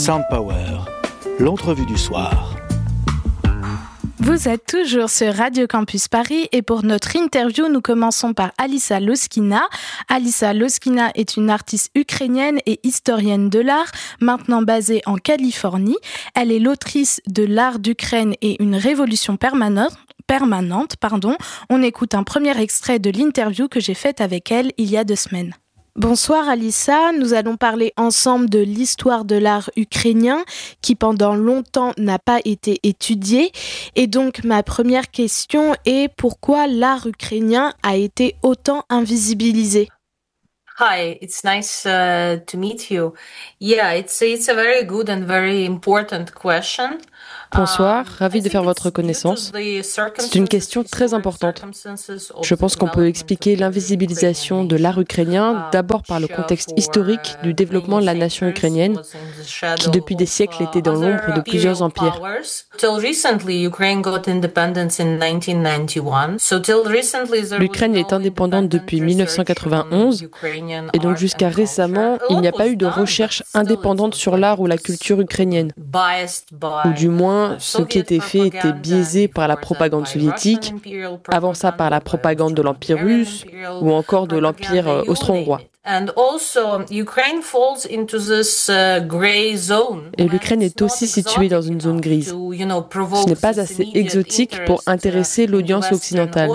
Sound Power, l'entrevue du soir. Vous êtes toujours sur Radio Campus Paris et pour notre interview, nous commençons par Alissa Loskina. Alissa Loskina est une artiste ukrainienne et historienne de l'art, maintenant basée en Californie. Elle est l'autrice de L'art d'Ukraine et une révolution permanente. On écoute un premier extrait de l'interview que j'ai faite avec elle il y a 2 semaines. Bonsoir Alissa, nous allons parler ensemble de l'histoire de l'art ukrainien qui pendant longtemps n'a pas été étudié. Et donc ma première question est pourquoi l'art ukrainien a été autant invisibilisé? Hi, it's nice to meet you. Yeah, it's a very good and very important question. Bonsoir, ravi de faire votre connaissance. C'est une question très importante. Je pense qu'on peut expliquer l'invisibilisation de l'art ukrainien d'abord par le contexte historique du développement de la nation ukrainienne, qui depuis des siècles était dans l'ombre de plusieurs empires. L'Ukraine est indépendante depuis 1991, et donc jusqu'à récemment, il n'y a pas eu de recherche indépendante sur l'art ou la culture ukrainienne, ou du moins ce qui était fait était biaisé par la propagande soviétique, avant ça par la propagande de l'Empire russe ou encore de l'Empire austro-hongrois. Et l'Ukraine est aussi située dans une zone grise. Ce n'est pas assez exotique pour intéresser l'audience occidentale.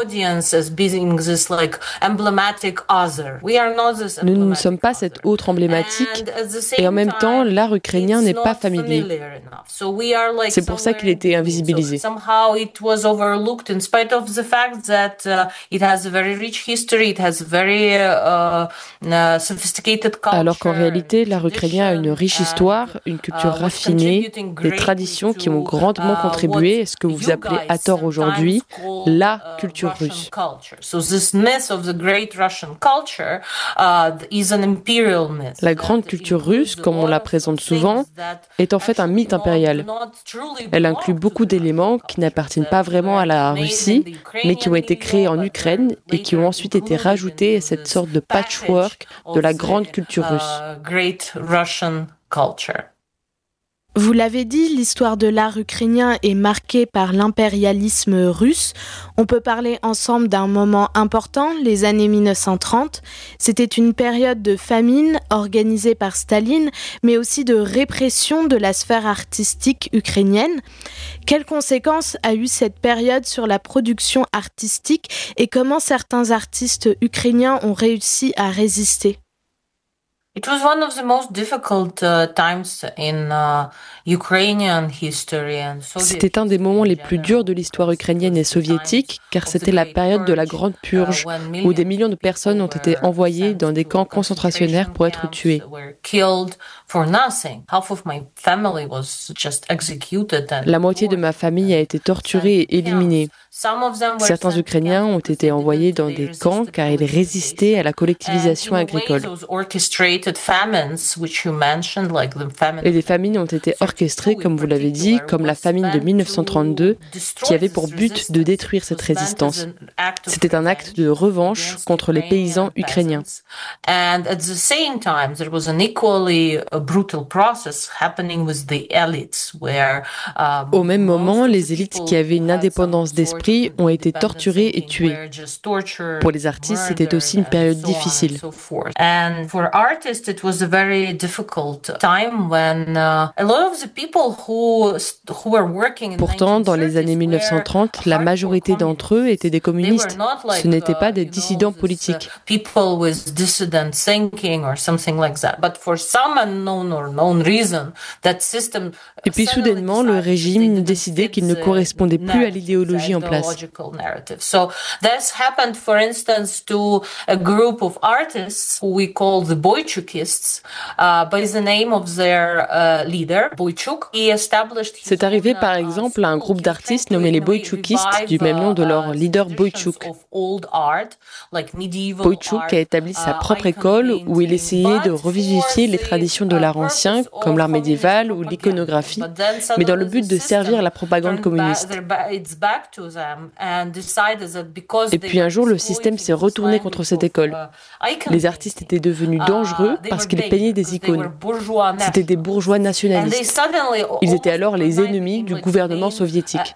Nous ne sommes pas cette autre emblématique et en même temps, l'art ukrainien n'est pas familier. C'est pour ça qu'il était invisibilisé. Alors qu'en réalité, l'art ukrainien a une riche histoire, une culture raffinée, des traditions qui ont grandement contribué à ce que vous appelez à tort aujourd'hui la culture russe. La grande culture russe, comme on la présente souvent, est en fait un mythe impérial. Elle inclut beaucoup d'éléments qui n'appartiennent pas vraiment à la Russie, mais qui ont été créés en Ukraine et qui ont ensuite été rajoutés à cette sorte de patchwork de la grande culture russe. Vous l'avez dit, l'histoire de l'art ukrainien est marquée par l'impérialisme russe. On peut parler ensemble d'un moment important, les années 1930. C'était une période de famine organisée par Staline, mais aussi de répression de la sphère artistique ukrainienne. Quelles conséquences a eu cette période sur la production artistique et comment certains artistes ukrainiens ont réussi à résister? It was one of the most difficult times in Ukrainian history and Soviet. C'était un des moments les plus durs de l'histoire ukrainienne et soviétique, car c'était la période de la Grande Purge, où des millions de personnes ont été envoyées dans des camps concentrationnaires pour être tuées. La moitié de ma famille a été torturée et éliminée. Certains Ukrainiens ont été envoyés dans des camps car ils résistaient à la collectivisation agricole. Et des famines ont été orchestrées, comme vous l'avez dit, comme la famine de 1932, qui avait pour but de détruire cette résistance. C'était un acte de revanche contre les paysans ukrainiens. Au même moment, les élites qui avaient une indépendance d'esprit ont été torturées et tuées. Pour les artistes, c'était aussi une période difficile. Pourtant, dans les années 1930, la majorité d'entre eux étaient des communistes. Ce n'étaient pas des dissidents politiques. Et puis soudainement, le régime décidait qu'il ne correspondait plus à l'idéologie en place. C'est arrivé par exemple à un groupe d'artistes nommé les Boïtchoukistes, du même nom de leur leader Boïtchouk. Boïtchouk a établi sa propre école où il essayait de revivifier les traditions de l'art ancien, comme l'art médiéval ou l'iconographie, mais dans le but de servir la propagande communiste. Et puis un jour, le système s'est retourné contre cette école. Les artistes étaient devenus dangereux eux parce qu'ils peignaient des icônes. C'était des bourgeois nationalistes. Ils étaient alors les ennemis du gouvernement soviétique.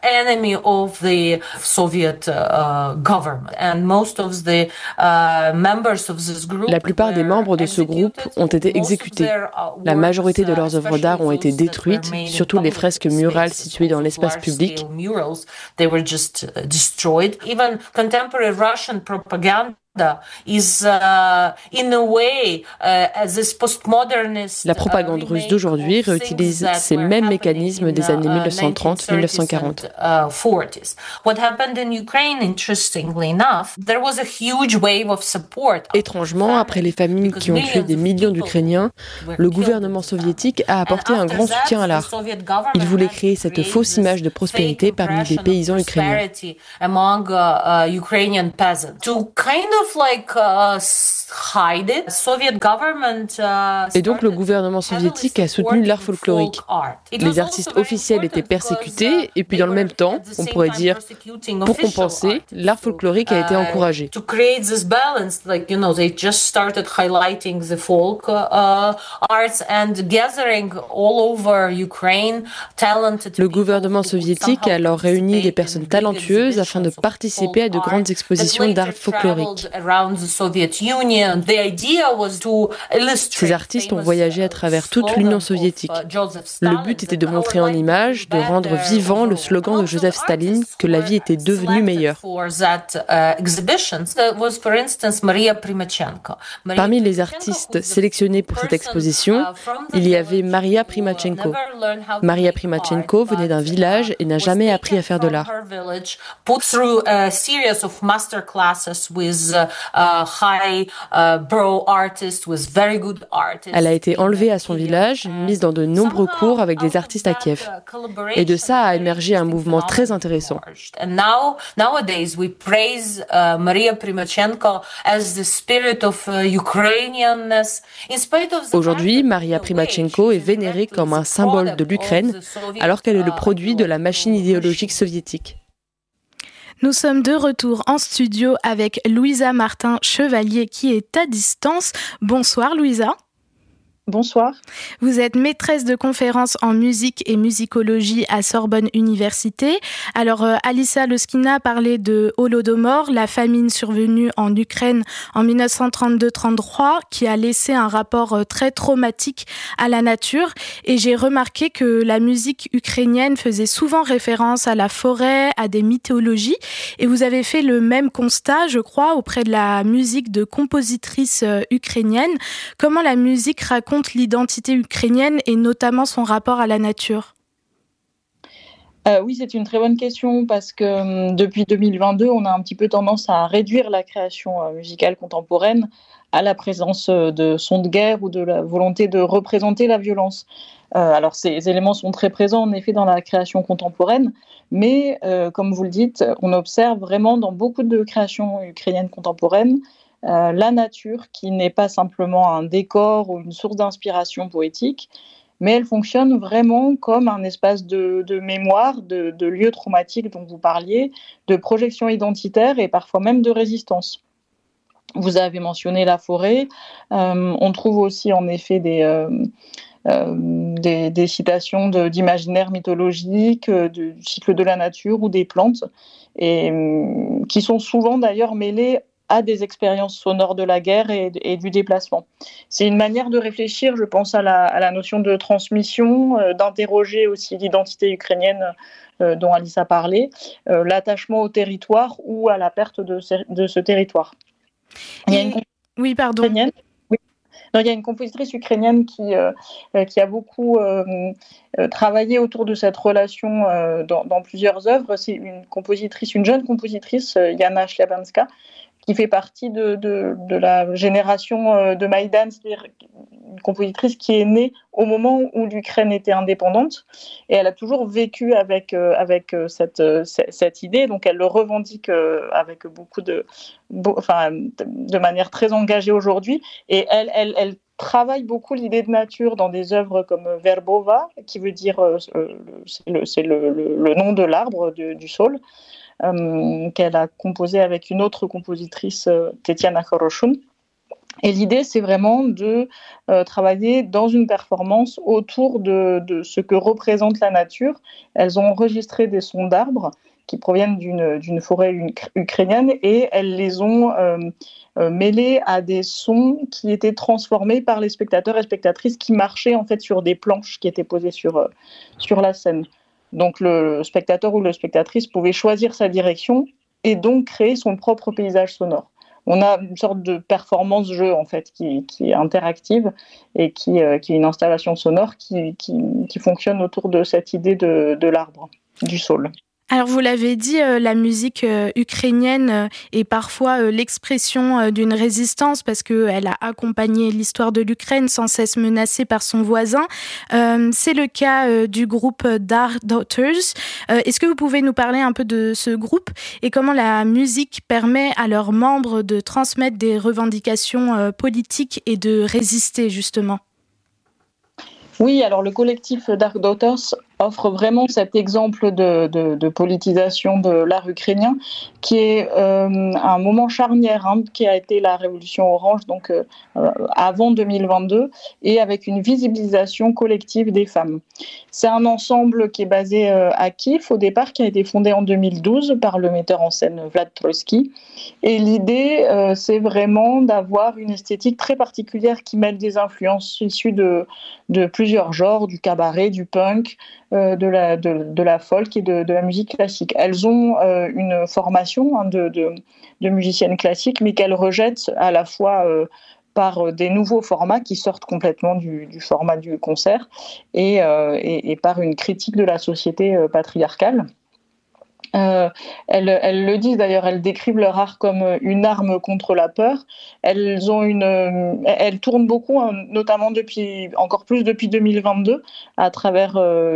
La plupart des membres de ce groupe ont été exécutés. La majorité de leurs œuvres d'art ont été détruites, surtout les fresques murales situées dans l'espace public. La propagande russe d'aujourd'hui réutilise ces mêmes mécanismes des années 1930-1940. Étrangement, après les famines qui ont tué des millions d'Ukrainiens, le gouvernement soviétique a apporté un grand soutien à l'art. Il voulait créer cette fausse image de prospérité parmi les paysans ukrainiens. Et donc le gouvernement soviétique a soutenu l'art folklorique. Les artistes officiels étaient persécutés et puis dans le même temps, on pourrait dire, pour compenser, l'art folklorique a été encouragé. Le gouvernement soviétique a alors réuni des personnes talentueuses afin de participer à de grandes expositions d'art folklorique. Ces artistes ont voyagé à travers toute l'Union soviétique. Le but était de montrer en images, de rendre vivant le slogan de Joseph Staline que la vie était devenue meilleure. Parmi les artistes sélectionnés pour cette exposition, il y avait Maria Primachenko. Maria Primachenko venait d'un village et n'a jamais appris à faire de l'art. Elle a été enlevée à son village, mise dans de nombreux cours avec des artistes à Kiev. Et de ça a émergé un mouvement très intéressant. Aujourd'hui, Maria Primachenko est vénérée comme un symbole de l'Ukraine, alors qu'elle est le produit de la machine idéologique soviétique. Nous sommes de retour en studio avec Louisa Martin-Chevalier qui est à distance. Bonsoir Louisa. Bonsoir. Vous êtes maîtresse de conférences en musique et musicologie à Sorbonne Université. Alors, Alissa Loskina parlait de Holodomor, la famine survenue en Ukraine en 1932-33, qui a laissé un rapport très traumatique à la nature. Et j'ai remarqué que la musique ukrainienne faisait souvent référence à la forêt, à des mythologies. Et vous avez fait le même constat, je crois, auprès de la musique de compositrices ukrainiennes. Comment la musique raconte l'identité ukrainienne et notamment son rapport à la nature? Oui, c'est une très bonne question parce que depuis 2022, on a un petit peu tendance à réduire la création musicale contemporaine à la présence de sons de guerre ou de la volonté de représenter la violence. Alors, ces éléments sont très présents en effet dans la création contemporaine, mais comme vous le dites, on observe vraiment dans beaucoup de créations ukrainiennes contemporaines la nature qui n'est pas simplement un décor ou une source d'inspiration poétique, mais elle fonctionne vraiment comme un espace de mémoire, de lieu traumatique dont vous parliez, de projection identitaire et parfois même de résistance. Vous avez mentionné la forêt, on trouve aussi en effet des citations d'imaginaire mythologique, du cycle de la nature ou des plantes, et qui sont souvent d'ailleurs mêlées à des expériences sonores de la guerre et du déplacement. C'est une manière de réfléchir, je pense, à la notion de transmission, d'interroger aussi l'identité ukrainienne dont Alice a parlé, l'attachement au territoire ou à la perte de ce territoire. Oui, pardon. Non, il y a une compositrice ukrainienne qui a beaucoup travaillé autour de cette relation dans plusieurs œuvres. C'est une jeune compositrice, Yana Shliabanska, qui fait partie de la génération de Maïdan, c'est-à-dire une compositrice qui est née au moment où l'Ukraine était indépendante, et elle a toujours vécu avec cette idée, donc elle le revendique avec de manière très engagée aujourd'hui, et elle travaille beaucoup l'idée de nature dans des œuvres comme Verbova, qui veut dire, c'est le nom de l'arbre du saule, qu'elle a composé avec une autre compositrice, Tetiana Khoroshun. Et l'idée, c'est vraiment de travailler dans une performance autour de ce que représente la nature. Elles ont enregistré des sons d'arbres qui proviennent d'une forêt ukrainienne et elles les ont mêlés à des sons qui étaient transformés par les spectateurs et spectatrices qui marchaient en fait sur des planches qui étaient posées sur la scène. Donc le spectateur ou la spectatrice pouvait choisir sa direction et donc créer son propre paysage sonore. On a une sorte de performance-jeu en fait qui est interactive et qui est une installation sonore qui fonctionne autour de cette idée de l'arbre, du saule. Alors vous l'avez dit, la musique ukrainienne est parfois l'expression d'une résistance parce qu'elle a accompagné l'histoire de l'Ukraine sans cesse menacée par son voisin. C'est le cas du groupe Dark Daughters. Est-ce que vous pouvez nous parler un peu de ce groupe et comment la musique permet à leurs membres de transmettre des revendications politiques et de résister justement ? Oui, alors le collectif Dark Daughters offre vraiment cet exemple de politisation de l'art ukrainien qui est un moment charnière qui a été la révolution orange donc avant 2022 et avec une visibilisation collective des femmes. C'est un ensemble qui est basé à Kiev au départ, qui a été fondé en 2012 par le metteur en scène Vlad Troïski. Et l'idée, c'est vraiment d'avoir une esthétique très particulière qui mêle des influences issues de plusieurs genres, du cabaret, du punk, de la folk et de la musique classique. Elles ont une formation de musiciennes classiques, mais qu'elles rejettent à la fois par des nouveaux formats qui sortent complètement du format du concert et par une critique de la société patriarcale. Elles le disent d'ailleurs, elles décrivent leur art comme une arme contre la peur. Elles tournent beaucoup, notamment encore plus depuis 2022, à travers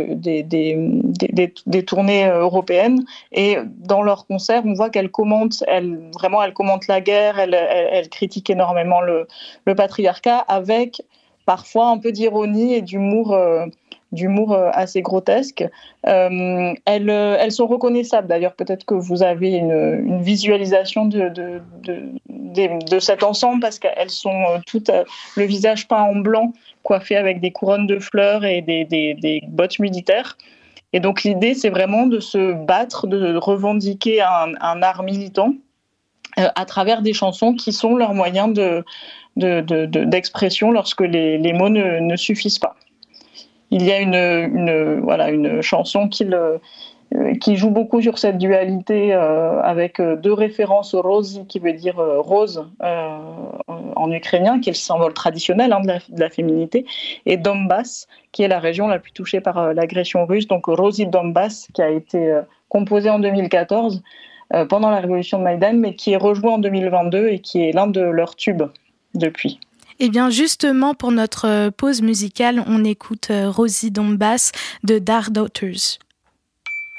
des tournées européennes. Et dans leurs concerts, on voit qu'elles commentent, elles commentent la guerre, elles critiquent énormément le patriarcat, avec parfois un peu d'ironie et d'humour assez grotesque. Elles sont reconnaissables. D'ailleurs, peut-être que vous avez une visualisation de cet ensemble parce qu'elles sont toutes le visage peint en blanc, coiffées avec des couronnes de fleurs et des bottes militaires. Et donc l'idée, c'est vraiment de se battre, de revendiquer un art militant à travers des chansons qui sont leur moyen d'expression lorsque les mots ne suffisent pas. Il y a une chanson qui joue beaucoup sur cette dualité avec deux références au Rosi, qui veut dire rose en ukrainien, qui est le symbole traditionnel de la féminité, et Donbass, qui est la région la plus touchée par l'agression russe, donc Rosi Donbass, qui a été composée en 2014 pendant la révolution de Maïdan, mais qui est rejouée en 2022 et qui est l'un de leurs tubes depuis. Eh bien, justement, pour notre pause musicale, on écoute Rosie Donbass de Dark Daughters.